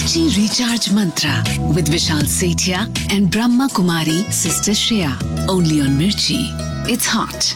Mirchi Recharge Mantra with Vishal Sethia and Brahma Kumari Sister Shreya. Only on Mirchi. It's hot.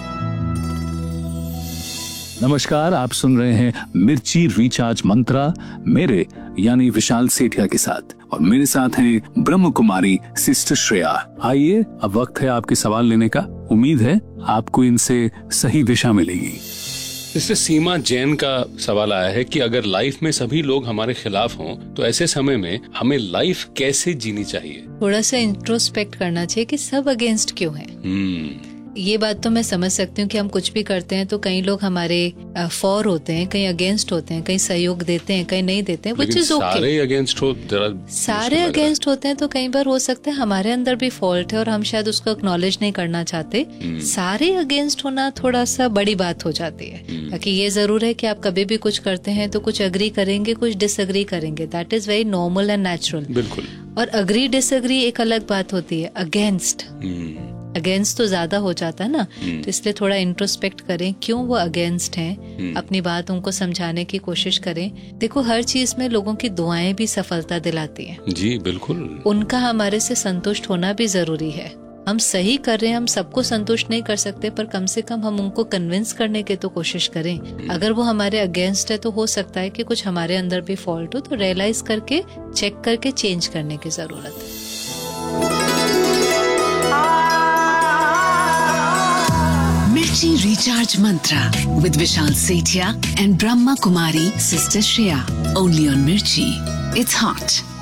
नमस्कार, आप सुन रहे हैं मिर्ची recharge मंत्रा मेरे यानी विशाल सेठिया के साथ, और मेरे साथ हैं ब्रह्म कुमारी सिस्टर श्रेया। आइए, अब वक्त है आपके सवाल लेने का। उम्मीद है आपको इनसे सही दिशा मिलेगी। इससे सीमा जैन का सवाल आया है कि अगर लाइफ में सभी लोग हमारे खिलाफ हों तो ऐसे समय में हमें लाइफ कैसे जीनी चाहिए? थोड़ा सा इंट्रोस्पेक्ट करना चाहिए कि सब अगेंस्ट क्यों हैं। ये बात तो मैं समझ सकती हूँ कि हम कुछ भी करते हैं तो कई लोग हमारे फॉर होते हैं, कहीं अगेंस्ट होते हैं, कहीं सहयोग देते हैं, कहीं नहीं देते हैं, व्हिच इज ओके। सारे अगेंस्ट अगेंस्ट होते हैं तो कई बार हो सकता है हमारे अंदर भी फॉल्ट है और हम शायद उसको एक्नॉलेज नहीं करना चाहते। सारे अगेंस्ट होना थोड़ा सा बड़ी बात हो जाती है। बाकी ये जरूर है कि आप कभी भी कुछ करते हैं तो कुछ अग्री करेंगे, कुछ डिसअग्री करेंगे। That is very normal and natural. बिल्कुल। और अग्री डिसअग्री एक अलग बात होती है। अगेंस्ट तो ज्यादा हो जाता है ना, तो इसलिए थोड़ा इंट्रोस्पेक्ट करें क्यों वो अगेंस्ट हैं, अपनी बात उनको समझाने की कोशिश करें। देखो, हर चीज में लोगों की दुआएं भी सफलता दिलाती हैं। जी बिल्कुल। उनका हमारे से संतुष्ट होना भी जरूरी है। हम सही कर रहे हैं, हम सबको संतुष्ट नहीं कर सकते, पर कम से कम हम उनको कन्विंस करने की तो कोशिश करें। अगर वो हमारे अगेंस्ट है तो हो सकता है कि कुछ हमारे अंदर भी फॉल्ट हो, तो रियलाइज करके चेक करके चेंज करने की जरूरत है। Mirchi Recharge Mantra with Vishal Sethia and Brahma Kumari Sister Shreya. Only on Mirchi. It's hot.